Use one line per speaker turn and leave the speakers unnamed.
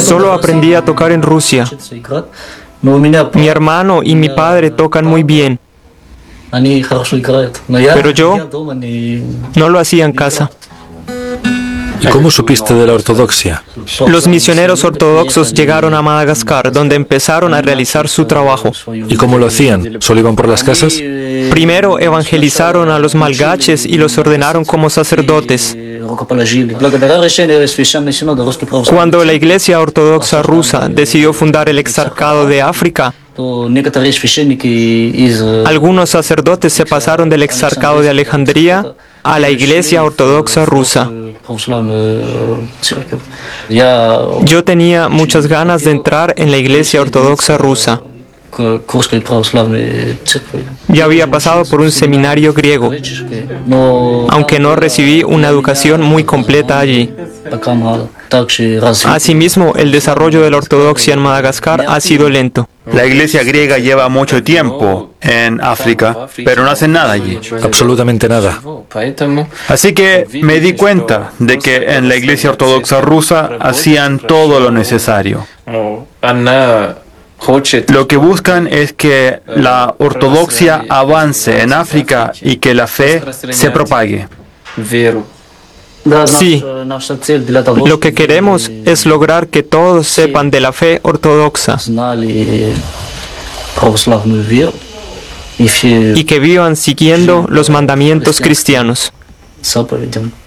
Solo aprendí a tocar en Rusia. Mi hermano y mi padre tocan muy bien, pero yo no lo hacía en casa.
¿Y cómo supiste de la ortodoxia?
Los misioneros ortodoxos llegaron a Madagascar, donde empezaron a realizar su trabajo.
¿Y cómo lo hacían? ¿Solo iban por las casas?
Primero evangelizaron a los malgaches y los ordenaron como sacerdotes. Cuando la Iglesia Ortodoxa Rusa decidió fundar el Exarcado de África, algunos sacerdotes se pasaron del Exarcado de Alejandría a la Iglesia Ortodoxa Rusa. Yo tenía muchas ganas de entrar en la Iglesia Ortodoxa Rusa. Ya había pasado por un seminario griego, aunque no recibí una educación muy completa allí. Asimismo, el desarrollo de la ortodoxia en Madagascar ha sido lento.
La iglesia griega lleva mucho tiempo en África, pero no hacen nada allí.
Absolutamente nada.
Así que me di cuenta de que en la iglesia ortodoxa rusa hacían todo lo necesario. Lo que buscan es que la ortodoxia avance en África y que la fe se propague.
Sí, lo que queremos es lograr que todos sepan de la fe ortodoxa y que vivan siguiendo los mandamientos cristianos.